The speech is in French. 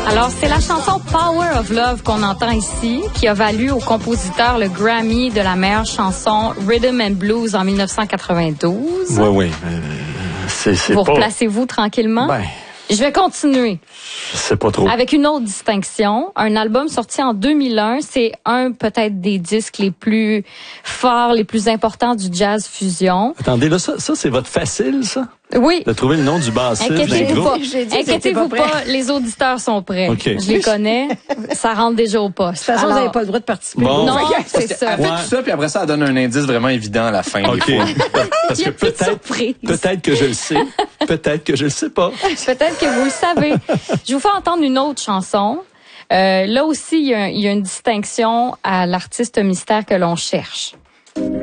Alors, c'est la chanson Power of Love qu'on entend ici, qui a valu au compositeur le Grammy de la meilleure chanson Rhythm and Blues en 1992. Oui. Vous replacez-vous tranquillement? Ben, je vais continuer. Je sais pas trop. Avec une autre distinction, un album sorti en 2001, c'est peut-être des disques les plus forts, les plus importants du jazz fusion. Attendez, là, ça c'est votre facile, ça? Oui. De trouver le nom du bassiste d'un Inquiétez-vous groupe? pas. Inquiétez-vous pas, les auditeurs sont prêts. Okay. Je les connais. Ça rentre déjà au poste. De toute façon, vous n'avez pas le droit de participer. Bon. Non, c'est ça. Elle fait tout ça, puis après ça, elle donne un indice vraiment évident à la fin. OK. Parce que peut-être que je le sais. Peut-être que je le sais pas. Peut-être que vous le savez. Je vous fais entendre une autre chanson. Là aussi, il y a une distinction à l'artiste mystère que l'on cherche.